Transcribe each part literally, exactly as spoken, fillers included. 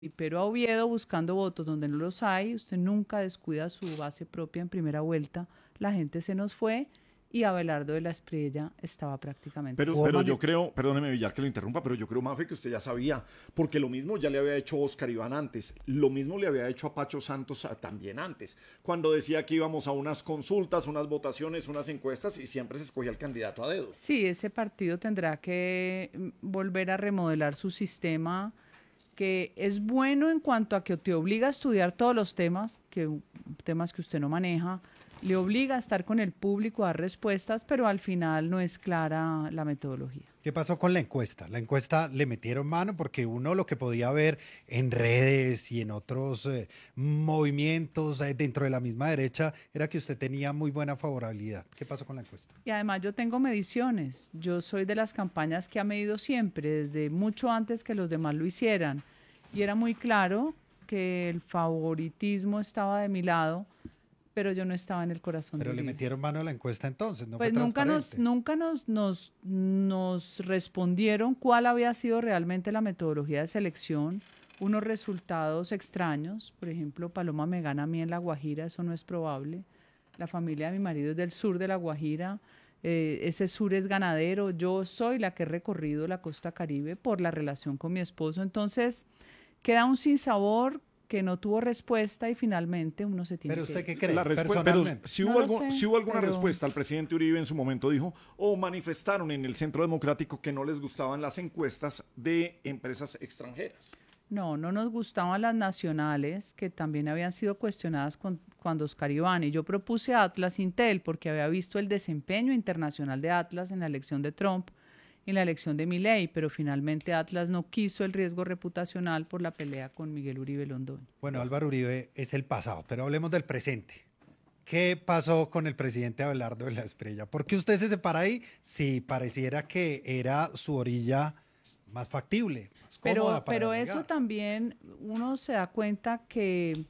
pero a Oviedo buscando votos donde no los hay, usted nunca descuida su base propia en primera vuelta, la gente se nos fue y Abelardo de la Espriella estaba prácticamente Pero, solo. pero yo creo, perdóneme Villar que lo interrumpa, pero yo creo, Mafe, que usted ya sabía, porque lo mismo ya le había hecho Oscar Iván antes, lo mismo le había hecho a Pacho Santos a- también antes, cuando decía que íbamos a unas consultas, unas votaciones, unas encuestas y siempre se escogía el candidato a dedo. Sí, ese partido tendrá que mm, volver a remodelar su sistema, que es bueno en cuanto a que te obliga a estudiar todos los temas, que temas que usted no maneja, le obliga a estar con el público, a dar respuestas, pero al final no es clara la metodología. ¿Qué pasó con la encuesta? La encuesta le metieron mano porque uno lo que podía ver en redes y en otros eh, movimientos eh, dentro de la misma derecha era que usted tenía muy buena favorabilidad. ¿Qué pasó con la encuesta? Y además yo tengo mediciones. Yo soy de las campañas que ha medido siempre, desde mucho antes que los demás lo hicieran. Y era muy claro que el favoritismo estaba de mi lado, pero yo no estaba en el corazón Pero de le Uribe. metieron mano a la encuesta entonces, no Pues fue nunca nos, transparente. nunca nos, nos, nos respondieron cuál había sido realmente la metodología de selección, unos resultados extraños. Por ejemplo, Paloma me gana a mí en La Guajira, eso no es probable. La familia de mi marido es del sur de La Guajira, eh, ese sur es ganadero, yo soy la que he recorrido la costa Caribe por la relación con mi esposo, entonces queda un sinsabor que no tuvo respuesta y finalmente uno se tiene Pero que usted qué ir. cree, La respu- pero personalmente. si No hubo, lo algo, sé, si hubo alguna pero- respuesta, el presidente Uribe en su momento dijo, o manifestaron en el Centro Democrático que no les gustaban las encuestas de empresas extranjeras. No, no nos gustaban las nacionales, que también habían sido cuestionadas con, cuando Oscar Iván. Y yo propuse a Atlas Intel porque había visto el desempeño internacional de Atlas en la elección de Trump y en la elección de Milei, pero finalmente Atlas no quiso el riesgo reputacional por la pelea con Miguel Uribe Londoño. Bueno, Álvaro Uribe es el pasado, pero hablemos del presente. ¿Qué pasó con el presidente Abelardo de la Espriella? ¿Por qué usted se separa ahí si pareciera que era su orilla más factible, más Pero, cómoda para pero eso navegar? también uno se da cuenta que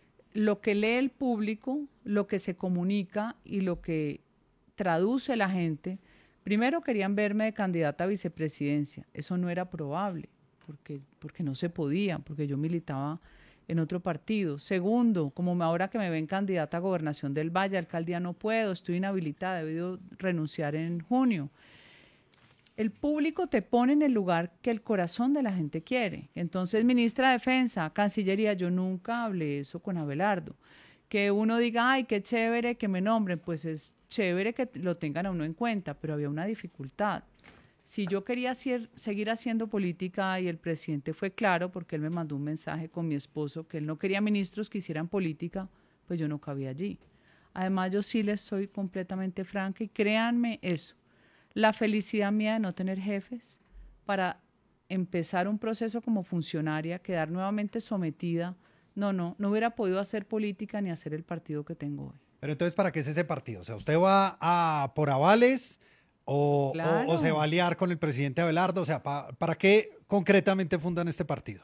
lo que lee el público, lo que se comunica y lo que traduce la gente, primero querían verme de candidata a vicepresidencia. Eso no era probable, porque, porque no se podía, porque yo militaba en otro partido. Segundo, como me- ahora que me ven candidata a gobernación del Valle, alcaldía no puedo, estoy inhabilitada, he debido renunciar en junio. El público te pone en el lugar que el corazón de la gente quiere. Entonces, ministra de Defensa, Cancillería, yo nunca hablé eso con Abelardo. Que uno diga, ay, qué chévere que me nombren, pues es chévere que lo tengan a uno en cuenta, pero había una dificultad. Si yo quería hacer- seguir haciendo política y el presidente fue claro, porque él me mandó un mensaje con mi esposo, que él no quería ministros que hicieran política, pues yo no cabía allí. Además, yo sí les soy completamente franca y créanme eso. La felicidad mía de no tener jefes para empezar un proceso como funcionaria, quedar nuevamente sometida. No, no, no hubiera podido hacer política ni hacer el partido que tengo hoy. Pero entonces, ¿para qué es ese partido? O sea, ¿usted va a por avales o, Claro. o- o se va a aliar con el presidente Abelardo? O sea, ¿pa- ¿para qué concretamente fundan este partido?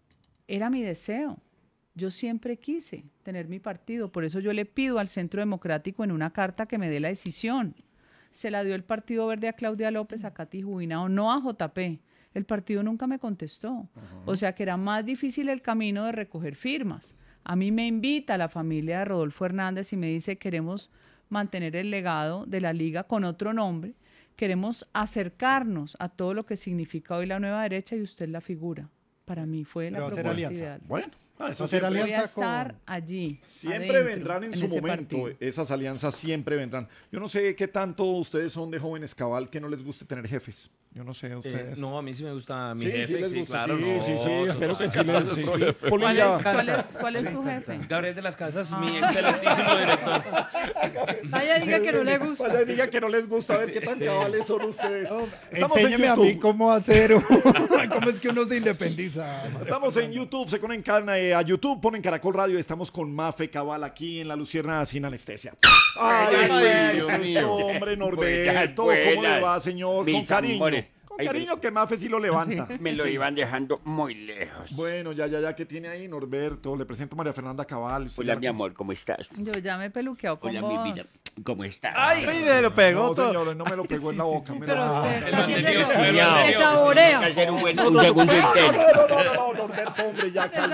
Era mi deseo. Yo siempre quise tener mi partido, por eso yo le pido al Centro Democrático en una carta que me dé la decisión. Se la dio el Partido Verde a Claudia López, a Katy Jubinao, no a J P. El partido nunca me contestó. O sea que era más difícil el camino de recoger firmas. A mí me invita la familia de Rodolfo Hernández y me dice, queremos mantener el legado de la liga con otro nombre, queremos acercarnos a todo lo que significa hoy la nueva derecha y usted la figura. Para mí fue Pero la va a ser propuesta alianza. ideal. Bueno, ah, eso Va a ser siempre, Voy a alianza estar con- allí. siempre adentro, vendrán en, en su ese momento, partido. esas alianzas siempre vendrán. Yo no sé qué tanto ustedes son de jóvenes cabal que no les guste tener jefes. Yo no sé, Eh, ustedes. no, a mí sí me gusta mi sí, jefe. sí les gusta, claro, sí, no, sí, sí, espero que sí total, les sí. total. ¿Cuál Polilla, es, cuál es- cuál es tu jefe? Gabriel de las Casas, mi excelentísimo director. Vaya, diga que no le gusta. Vaya, diga que no les gusta, a ver qué tan cabales son ustedes. Estamos en Enséñeme a mí YouTube. cómo hacer, un- cómo es que uno se independiza. Estamos en YouTube, se conectan eh, a YouTube, ponen Caracol Radio, estamos con Mafe Cabal aquí en La Lucierna sin anestesia. Ay, Ay, Dios Dios mío, mío. hombre Buenas, Norberto, ¿cómo le buenas. va, señor? Mis Con cariño. amores. No, cariño, que Mafe sí lo levanta. Me lo iban dejando muy lejos. Bueno, ya, ya, ya, ¿qué tiene ahí Norberto? Le presento a María Fernanda Cabal. Usted Hola, ya mi la amor, ¿cómo estás? Yo ya me he peluqueado con Hola, vos. mi vida, ¿cómo estás? ¡Ay! ¡Ay, lo pegó No, todo! señor, no me lo pegó en la boca. me Pero lo- usted, El man de Dios, se el man de se Dios. saborea. Hay que hacer un, buen, un segundo intento. No, no, no, no, no, Norberto, hombre, ya, calma.